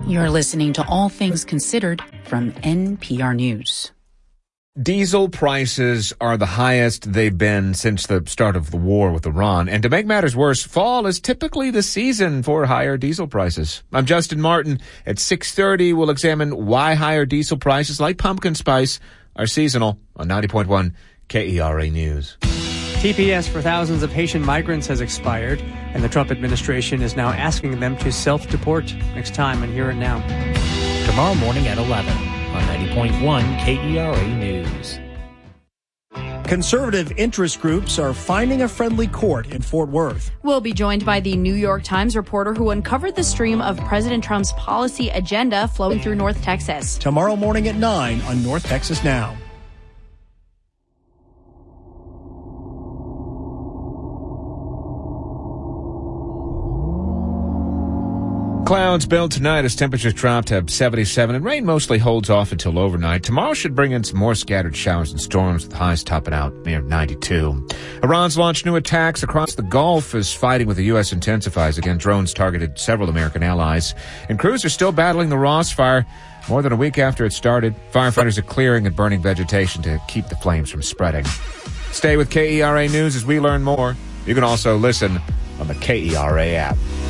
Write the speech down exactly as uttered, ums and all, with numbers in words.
You're listening to All Things Considered from N P R News. Diesel prices are the highest they've been since the start of the war with Iran. And to make matters worse, fall is typically the season for higher diesel prices. I'm Justin Martin. At six thirty, we'll examine why higher diesel prices like pumpkin spice are seasonal on ninety point one K E R A News. T P S for thousands of Haitian migrants has expired, and the Trump administration is now asking them to self-deport. Next time on Here and Now. Tomorrow morning at eleven on ninety point one K E R A News. Conservative interest groups are finding a friendly court in Fort Worth. We'll be joined by the New York Times reporter who uncovered the stream of President Trump's policy agenda flowing through North Texas. Tomorrow morning at nine on North Texas Now. Clouds build tonight as temperatures drop to seventy-seven, and rain mostly holds off until overnight. Tomorrow should bring in some more scattered showers and storms, with highs topping out near ninety-two. Iran's launched new attacks across the Gulf as fighting with the U S intensifies. Again, drones targeted several American allies. And crews are still battling the Ross fire more than a week after it started. Firefighters are clearing and burning vegetation to keep the flames from spreading. Stay with K E R A News as we learn more. You can also listen on the K E R A app.